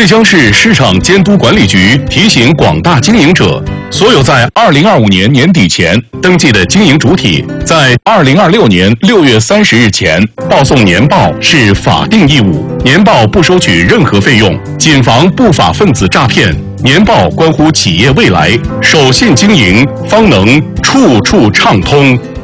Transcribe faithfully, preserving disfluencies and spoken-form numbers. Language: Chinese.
江市市场监督管理局提醒广大经营者，所有在二零二五年年底前登记的经营主体，在二零二六年六月三十日前报送年报是法定义务，年报不收取任何费用，谨防不法分子诈骗。年报关乎企业未来，守信经营方能处处畅通。